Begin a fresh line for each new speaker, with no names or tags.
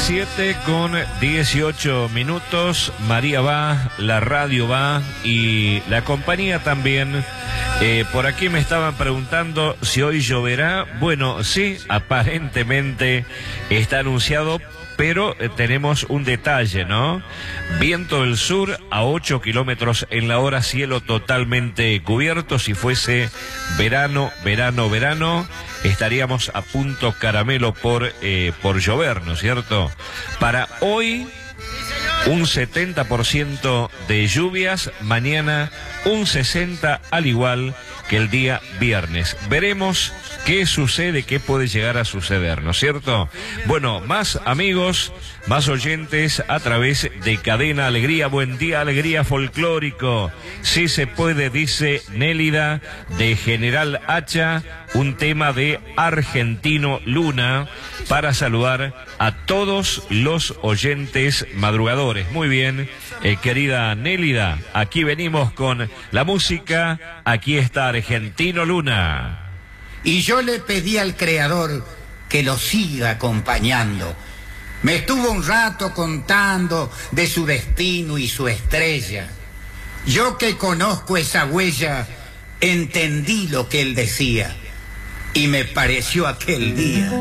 7:18. María va, la radio va y la compañía también. Por aquí me estaban preguntando si hoy lloverá. Bueno, sí, aparentemente está anunciado, pero tenemos un detalle, ¿no? Viento del sur a 8 kilómetros en la hora, cielo totalmente cubierto. Si fuese verano, estaríamos a punto caramelo por llover, ¿no es cierto? Para hoy, un 70% de lluvias, mañana un 60%, al igual que el día viernes. Veremos qué sucede, qué puede llegar a suceder, ¿no es cierto? Bueno, más amigos, más oyentes a través de Cadena Alegría. Buen día, Alegría Folclórico. Sí se puede, dice Nélida de General Hacha, un tema de Argentino Luna para saludar a todos los oyentes madrugadores. Muy bien, querida Nélida, aquí venimos con la música. Aquí está Argentino Luna.
Y yo le pedí al Creador que lo siga acompañando. Me estuvo un rato contando de su destino y su estrella. Yo que conozco esa huella, entendí lo que él decía. Y me pareció aquel día